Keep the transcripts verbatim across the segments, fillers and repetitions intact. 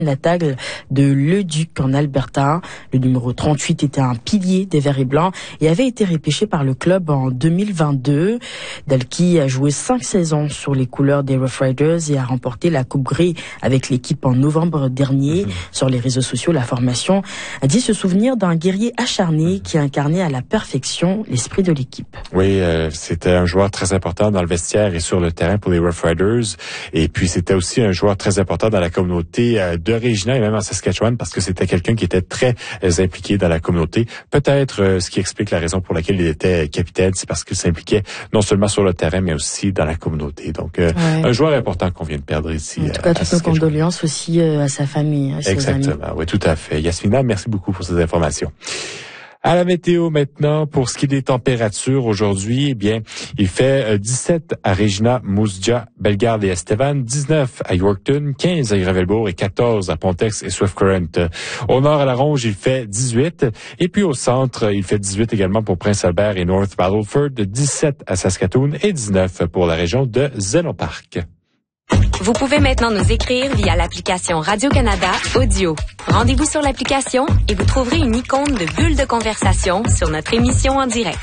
natale de Leduc en Alberta. Le numéro trente-huit était un pilier des Verts et Blancs et avait été repêché par le club en deux mille vingt-deux. Dalkey a joué cinq saisons sur les couleurs des Rough Riders et a remporté la Coupe Grey avec l'équipe en novembre dernier. Mmh. Sur les réseaux sociaux, la formation a dit se souvenir d'un guerrier acharné qui incarnait à la perfection l'esprit de l'équipe. Oui, euh, c'était un joueur très important dans le vestiaire et sur le terrain pour les Rough Riders. Et puis c'était aussi un joueur très important dans la communauté euh, de Regina et même en Saskatchewan parce que c'était quelqu'un qui était très euh, impliqué dans la communauté. Peut-être euh, ce qui explique la raison pour laquelle il était capitaine, c'est parce qu'il s'impliquait non seulement sur le terrain mais aussi dans la communauté. Donc euh, ouais. Un joueur important qu'on vient de perdre ici. En tout cas, toutes nos condoléances aussi euh, à sa famille, à ses Exactement, amis. Oui, tout à fait. Yasmina, merci beaucoup pour ces informations. À la météo maintenant, pour ce qui est des températures aujourd'hui, eh bien, il fait dix-sept à Regina, Moose Jaw, Bellegarde et Estevan, dix-neuf à Yorkton, quinze à Gravelbourg et quatorze à Pontex et Swift Current. Au nord à la Ronge, il fait dix-huit et puis au centre, il fait dix-huit également pour Prince-Albert et North Battleford, dix-sept à Saskatoon et dix-neuf pour la région de Zénon Park. Vous pouvez maintenant nous écrire via l'application Radio-Canada Audio. Rendez-vous sur l'application et vous trouverez une icône de bulle de conversation sur notre émission en direct.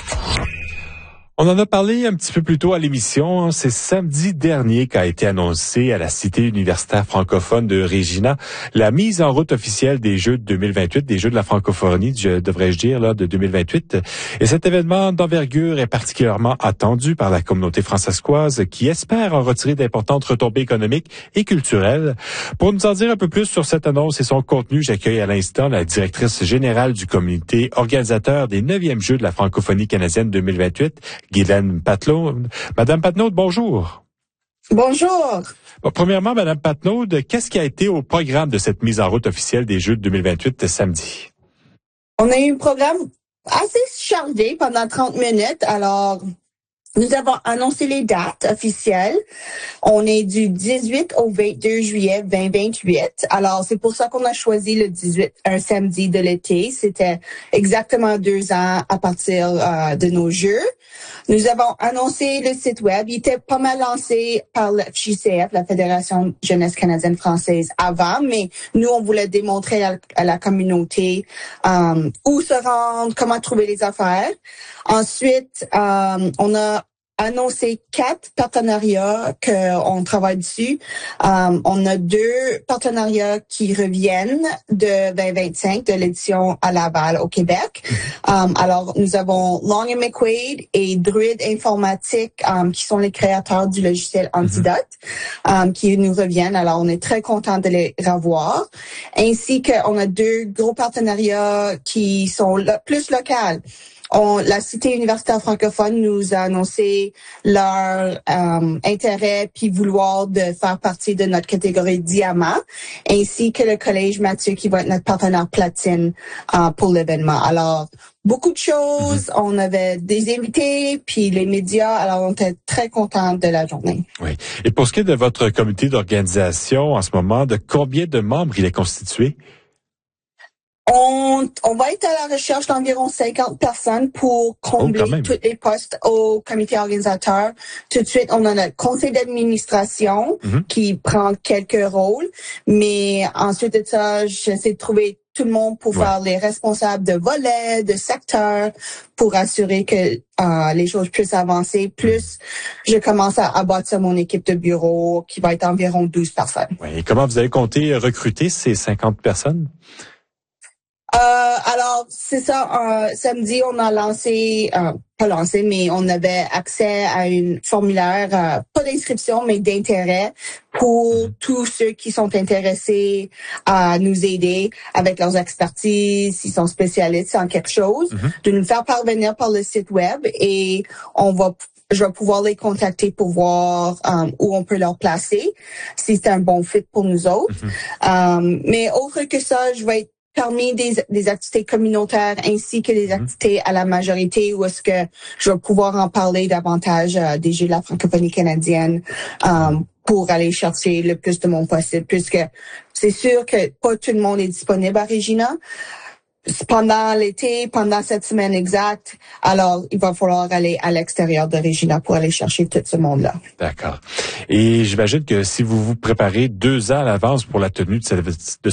On en a parlé un petit peu plus tôt à l'émission. C'est samedi dernier qu'a été annoncé à la Cité universitaire francophone de Regina la mise en route officielle des Jeux de deux mille vingt-huit, des Jeux de la francophonie, je devrais-je dire, là, de deux mille vingt-huit. Et cet événement d'envergure est particulièrement attendu par la communauté francescoise qui espère en retirer d'importantes retombées économiques et culturelles. Pour nous en dire un peu plus sur cette annonce et son contenu, j'accueille à l'instant la directrice générale du comité organisateur des neuvièmes Jeux de la francophonie canadienne deux mille vingt-huit, Guylaine Patnaud. Madame Patnaud, bonjour. Bonjour. Bon, premièrement, Madame Patnaud, qu'est-ce qui a été au programme de cette mise en route officielle des Jeux de deux mille vingt-huit samedi? On a eu un programme assez chargé pendant trente minutes. Alors, nous avons annoncé les dates officielles. On est du dix-huit au vingt-deux juillet vingt vingt-huit. Alors, c'est pour ça qu'on a choisi le dix-huit, un samedi de l'été. C'était exactement deux ans à partir euh, de nos Jeux. Nous avons annoncé le site web. Il était pas mal lancé par le F J C F, la Fédération Jeunesse canadienne française, avant, mais nous, on voulait démontrer à, à la communauté euh, où se rendre, comment trouver les affaires. Ensuite, euh, on a annoncé quatre partenariats qu'on travaille dessus. Um, on a deux partenariats qui reviennent de vingt vingt-cinq, de l'édition à Laval au Québec. Um, alors, nous avons Long and McQuaid et Druid Informatique, um, qui sont les créateurs du logiciel Antidote, um, qui nous reviennent. Alors, on est très contents de les revoir. Ainsi qu'on a deux gros partenariats qui sont lo- plus locaux. On, la Cité universitaire francophone nous a annoncé leur euh, intérêt puis vouloir de faire partie de notre catégorie diamant, ainsi que le Collège Mathieu qui va être notre partenaire platine euh, pour l'événement. Alors, beaucoup de choses. Mm-hmm. On avait des invités puis les médias. Alors, on était très contents de la journée. Oui. Et pour ce qui est de votre comité d'organisation en ce moment, de combien de membres il est constitué? On, on va être à la recherche d'environ cinquante personnes pour combler oh, tous les postes au comité organisateur. Tout de suite, on a notre conseil d'administration mm-hmm. qui prend quelques rôles. Mais ensuite de ça, j'essaie de trouver tout le monde pour ouais. faire les responsables de volets, de secteurs, pour assurer que euh, les choses puissent avancer. Plus, je commence à, à bâtir mon équipe de bureau qui va être environ douze personnes. Ouais. Et comment vous avez compté recruter ces cinquante personnes? Euh, alors, c'est ça, euh, samedi, on a lancé, euh, pas lancé, mais on avait accès à une formulaire, euh, pas d'inscription, mais d'intérêt pour mm-hmm. tous ceux qui sont intéressés à nous aider avec leurs expertises, s'ils sont spécialistes en quelque chose, mm-hmm. de nous faire parvenir par le site web et on va je vais pouvoir les contacter pour voir um, où on peut leur placer, si c'est un bon fit pour nous autres. Mm-hmm. Um, mais autre que ça, je vais être parmi des, des activités communautaires ainsi que des activités à la majorité où est-ce que je vais pouvoir en parler davantage euh, des Jeux de la francophonie canadienne um, pour aller chercher le plus de monde possible, puisque c'est sûr que pas tout le monde est disponible à Regina. Pendant l'été, pendant cette semaine exacte, alors il va falloir aller à l'extérieur de Regina pour aller chercher tout ce monde-là. D'accord. Et j'imagine que si vous vous préparez deux ans à l'avance pour la tenue de cette, de